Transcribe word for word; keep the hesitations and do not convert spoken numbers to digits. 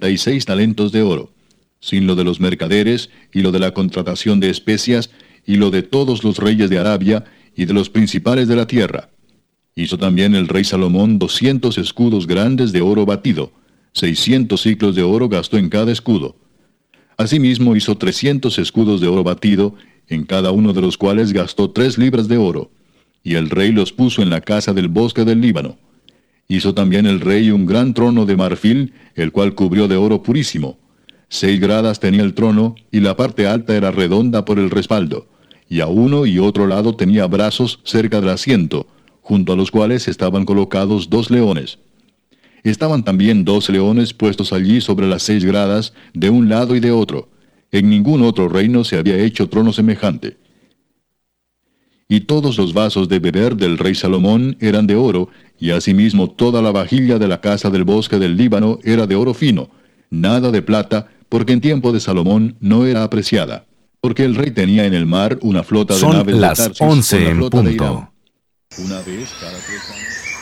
setenta y seis talentos de oro, sin lo de los mercaderes, y lo de la contratación de especias, y lo de todos los reyes de Arabia, y de los principales de la tierra. Hizo también el rey Salomón doscientos escudos grandes de oro batido, seiscientos siclos de oro gastó en cada escudo. Asimismo hizo trescientos escudos de oro batido, en cada uno de los cuales gastó tres libras de oro, y el rey los puso en la casa del bosque del Líbano. Hizo también el rey un gran trono de marfil, el cual cubrió de oro purísimo. Seis gradas tenía el trono, y la parte alta era redonda por el respaldo, y a uno y otro lado tenía brazos cerca del asiento, junto a los cuales estaban colocados dos leones. Estaban también dos leones puestos allí sobre las seis gradas, de un lado y de otro. En ningún otro reino se había hecho trono semejante. Y todos los vasos de beber del rey Salomón eran de oro, y asimismo toda la vajilla de la casa del bosque del Líbano era de oro fino, nada de plata, porque en tiempo de Salomón no era apreciada, porque el rey tenía en el mar una flota de Son naves de las Tarsis once con la en flota de punto. Irán. Una vez cada tres años.